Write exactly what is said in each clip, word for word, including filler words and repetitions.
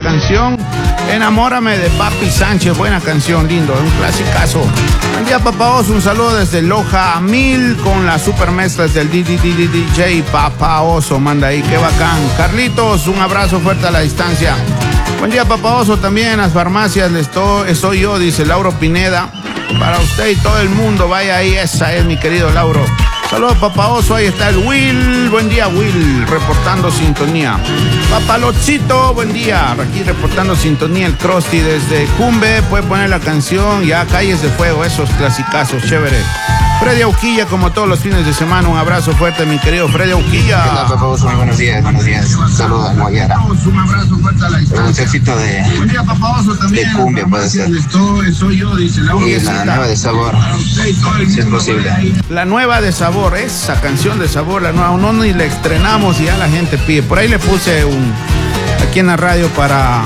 canción Enamórame de Papi Sánchez. Buena canción, lindo, un clasicazo. Buen día, Papa Oso, un saludo desde Loja a mil con las super mezclas del D J Papa Oso. Manda ahí, qué bacán. Carlitos, un abrazo fuerte a la distancia. Buen día, Papa Oso, también en las farmacias estoy, soy yo, dice Lauro Pineda. Para usted y todo el mundo, vaya ahí, esa es mi querido Lauro. Saludos, Papa Oso, ahí está el Will. Buen día, Will, reportando sintonía. Papalochito, buen día, aquí reportando sintonía, el Krusty desde Cumbe. Puede poner la canción, ya, Calles de Fuego, esos clasicazos, chévere. Freddy Auquilla, como todos los fines de semana, un abrazo fuerte, mi querido Freddy Auquilla. ¿Qué tal, Papa Oso? Muy buenos días, buenos días. Saludos a Moyara. Un abrazo fuerte a la Un consejito de, de cumbia puede ser. Y la nueva de Sabor, si es posible. La nueva de Sabor, esa canción de Sabor, la nueva, no ni la estrenamos y ya la gente pide. Por ahí le puse un aquí en la radio para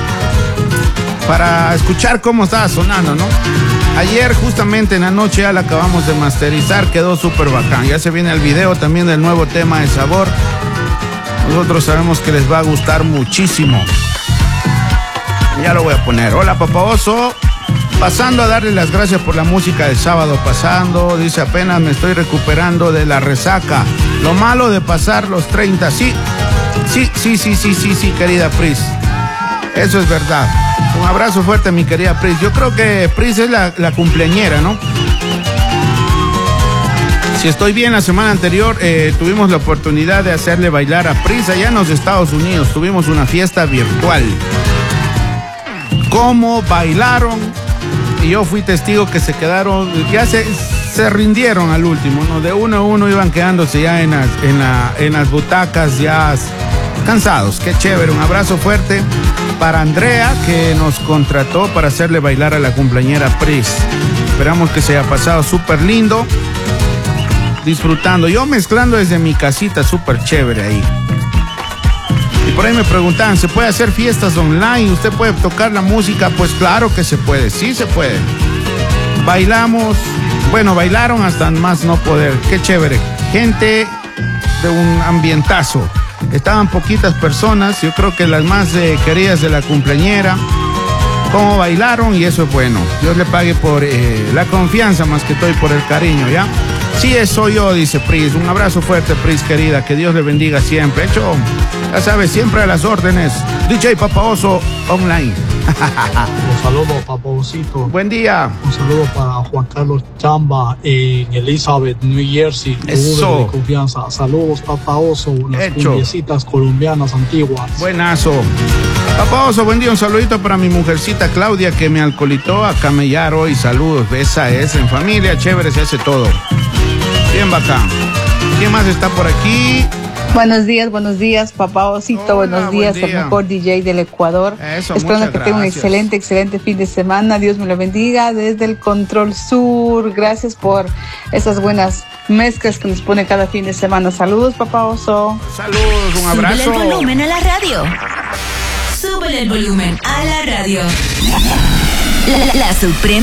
para escuchar cómo estaba sonando, ¿no? Ayer justamente en la noche ya la acabamos de masterizar, quedó súper bacán. Ya se viene el video también del nuevo tema de Sabor. Nosotros sabemos que les va a gustar muchísimo. Ya lo voy a poner. Hola, Papa Oso. Pasando a darle las gracias por la música del sábado pasando. Dice, apenas me estoy recuperando de la resaca. Lo malo de pasar los treinta. Sí, sí, sí, sí, sí, sí, sí, querida Pris. Eso es verdad. Un abrazo fuerte, mi querida Pris. Yo creo que Pris es la, la cumpleañera, ¿no? Si estoy bien, la semana anterior eh, tuvimos la oportunidad de hacerle bailar a Pris allá en los Estados Unidos. Tuvimos una fiesta virtual. ¿Cómo bailaron? Y yo fui testigo que se quedaron, ya se, se rindieron al último, ¿no? De uno a uno iban quedándose ya en las, en la, en las butacas, ya cansados. Qué chévere. Un abrazo fuerte para Andrea, que nos contrató para hacerle bailar a la cumpleañera Pris. Esperamos que se haya pasado súper lindo, disfrutando. Yo mezclando desde mi casita, súper chévere ahí. Y por ahí me preguntaban, ¿se puede hacer fiestas online? ¿Usted puede tocar la música? Pues claro que se puede, sí se puede. Bailamos, bueno, bailaron hasta más no poder. Qué chévere. Gente de un ambientazo. Estaban poquitas personas, yo creo que las más eh, queridas de la cumpleañera. Cómo bailaron y eso es bueno. Dios le pague por eh, la confianza más que todo y por el cariño, ¿ya? Sí, soy yo, dice Pris. Un abrazo fuerte, Pris, querida. Que Dios le bendiga siempre. Hecho, ya sabes, siempre a las órdenes. D J Papa Oso Online. Un saludo, Papa Osito. Buen día. Un saludo para Juan Carlos Chamba en Elizabeth, New Jersey. Eso. De confianza. Saludos, Papa Oso. Las cumbiecitas colombianas antiguas. Buenazo. Papa Oso, buen día. Un saludito para mi mujercita Claudia, que me alcoholitó a camellar hoy. Saludos. Esa es en familia. Chévere, se hace todo. Bien bacán. ¿Quién más está por aquí? Buenos días, buenos días, Papa Osito. Hola, buenos días, buen día. El mejor D J del Ecuador. Eso, esperando que muchas tenga un gracias. excelente, excelente fin de semana. Dios me lo bendiga desde el Control Sur. Gracias por esas buenas mezclas que nos pone cada fin de semana. Saludos, Papa Oso. Saludos, un abrazo. Súbele el volumen a la radio. Súbele el volumen a la radio. La, la, la Suprema.